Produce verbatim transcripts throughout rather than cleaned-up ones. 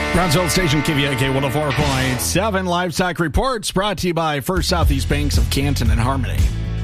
Brownsville Station, K V I K one oh four point seven. Livestock Reports brought to you by First Southeast Banks of Canton and Harmony.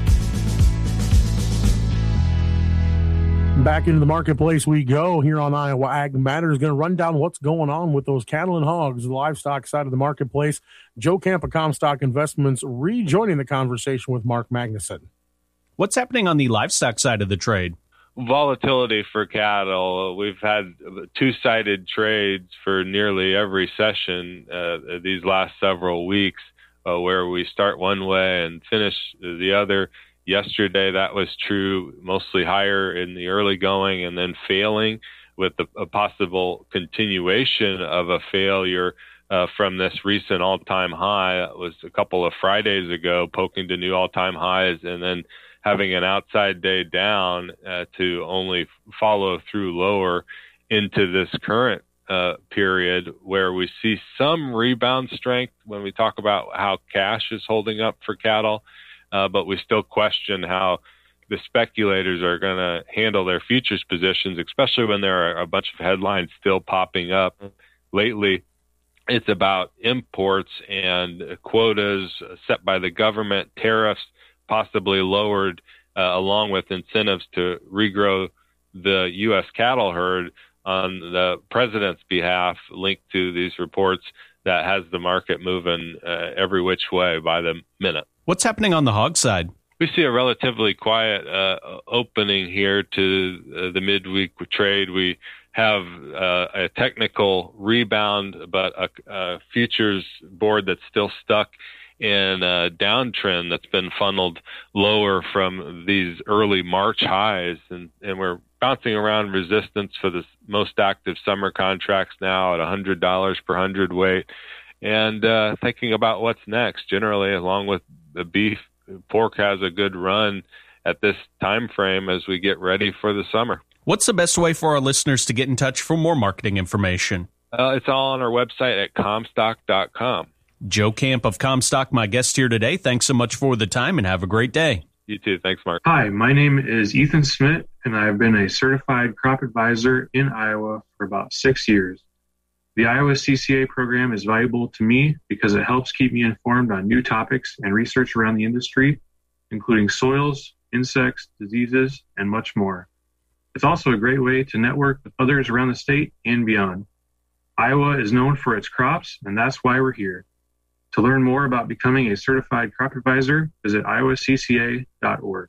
Back into the marketplace we go here on Iowa Ag Matters. Going to run down what's going on with those cattle and hogs, the livestock side of the marketplace. Joe Camp of Comstock Investments rejoining the conversation with Mark Magnuson. What's happening on the livestock side of the trade? Volatility for cattle. We've had two-sided trades for nearly every session uh, these last several weeks, uh, where we start one way and finish the other. Yesterday, that was true, mostly higher in the early going and then failing, with a, a possible continuation of a failure uh, from this recent all-time high. It was a couple of Fridays ago, poking to new all-time highs and then having an outside day down uh, to only follow through lower into this current uh, period, where we see some rebound strength when we talk about how cash is holding up for cattle. Uh, but we still question how the speculators are going to handle their futures positions, especially when there are a bunch of headlines still popping up. Lately, it's about imports and quotas set by the government, tariffs possibly lowered, uh, along with incentives to regrow the U S cattle herd on the president's behalf, linked to these reports that has the market moving uh, every which way by the minute. What's happening on the hog side? We see a relatively quiet uh, opening here to uh, the midweek trade. We have uh, a technical rebound, but a, a futures board that's still stuck in a downtrend that's been funneled lower from these early March highs. And, and we're bouncing around resistance for the most active summer contracts now at one hundred dollars per hundredweight. And uh, thinking about what's next, generally, along with the beef, pork has a good run at this time frame as we get ready for the summer. What's the best way for our listeners to get in touch for more marketing information? Uh, it's all on our website at comstock dot com. Joe Camp of Comstock, my guest here today. Thanks so much for the time and have a great day. You too. Thanks, Mark. Hi, my name is Ethan Smith, and I've been a certified crop advisor in Iowa for about six years. The Iowa C C A program is valuable to me because it helps keep me informed on new topics and research around the industry, including soils, insects, diseases, and much more. It's also a great way to network with others around the state and beyond. Iowa is known for its crops, and that's why we're here. To learn more about becoming a certified crop advisor, visit iowa c c a dot org.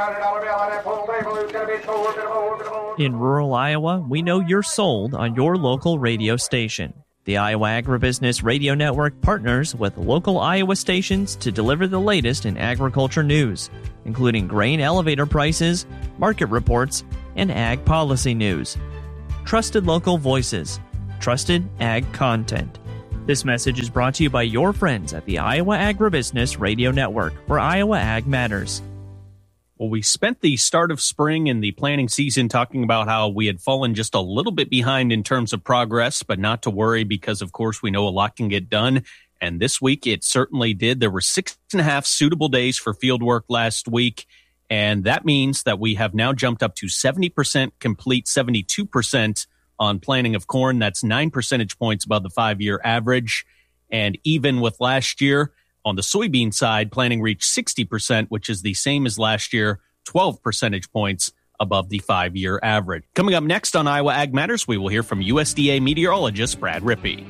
In rural Iowa, we know you're sold on your local radio station. The Iowa Agribusiness Radio Network partners with local Iowa stations to deliver the latest in agriculture news, including grain elevator prices, market reports, and ag policy news. Trusted local voices, trusted ag content. This message is brought to you by your friends at the Iowa Agribusiness Radio Network, where Iowa Ag matters. Well, we spent the start of spring and the planting season talking about how we had fallen just a little bit behind in terms of progress, but not to worry because, of course, we know a lot can get done. And this week it certainly did. There were six and a half suitable days for field work last week. And that means that we have now jumped up to seventy percent complete, seventy-two percent on planting of corn. That's nine percentage points above the five-year average. And even with last year, on the soybean side, planting reached sixty percent, which is the same as last year, twelve percentage points above the five-year average. Coming up next on Iowa Ag Matters, we will hear from U S D A meteorologist Brad Rippey.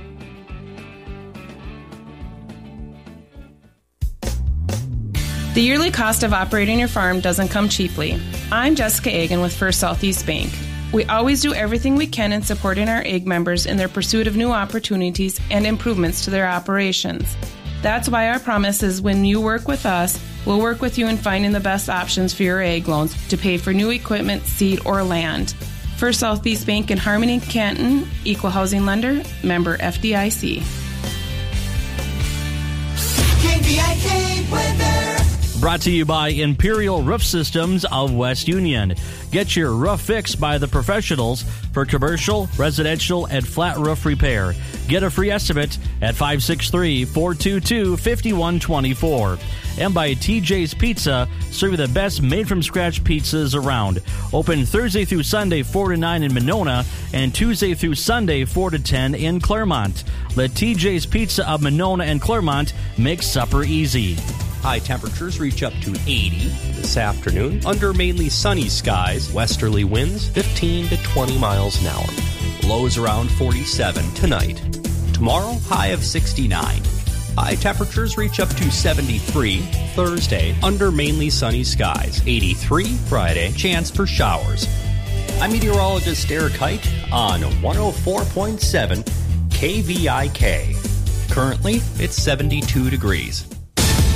The yearly cost of operating your farm doesn't come cheaply. I'm Jessica Agan with First Southeast Bank. We always do everything we can in supporting our A G members in their pursuit of new opportunities and improvements to their operations. That's why our promise is when you work with us, we'll work with you in finding the best options for your A G loans to pay for new equipment, seed, or land. First Southeast Bank in Harmony, Canton, Equal Housing Lender, member F D I C. K V I K weather. Brought to you by Imperial Roof Systems of West Union. Get your roof fixed by the professionals for commercial, residential, and flat roof repair. Get a free estimate at five six three, four two two, five one two four. And by T J's Pizza, serving the best made-from-scratch pizzas around. Open Thursday through Sunday, four to nine in Monona, and Tuesday through Sunday, four to ten in Claremont. Let T J's Pizza of Monona and Claremont make supper easy. High temperatures reach up to eighty this afternoon under mainly sunny skies. Westerly winds fifteen to twenty miles an hour. Lows around forty-seven tonight. Tomorrow, high of sixty-nine. High temperatures reach up to seventy-three Thursday under mainly sunny skies. eighty-three Friday, chance for showers. I'm meteorologist Eric Height on one oh four point seven K V I K. Currently, it's seventy-two degrees.